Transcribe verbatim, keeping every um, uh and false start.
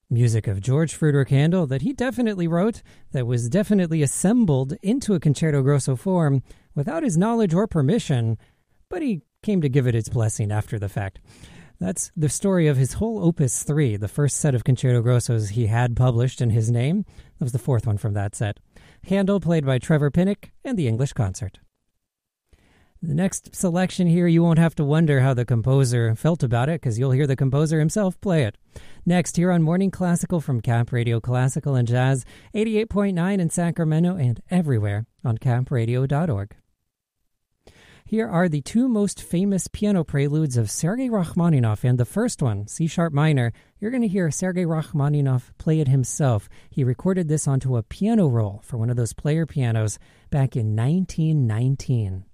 Music of George Friedrich Handel that he definitely wrote, that was definitely assembled into a concerto grosso form without his knowledge or permission, but he came to give it its blessing after the fact. That's the story of his whole Opus three, the first set of concerto grossos he had published in his name. That was the fourth one from that set. Handel played by Trevor Pinnock and the English Concert. The next selection here, you won't have to wonder how the composer felt about it, because you'll hear the composer himself play it. Next, here on Morning Classical from Camp Radio Classical and Jazz, eighty-eight point nine in Sacramento and everywhere on camp radio dot org. Here are the two most famous piano preludes of Sergei Rachmaninoff, and the first one, C-sharp minor, you're going to hear Sergei Rachmaninoff play it himself. He recorded this onto a piano roll for one of those player pianos back in nineteen nineteen.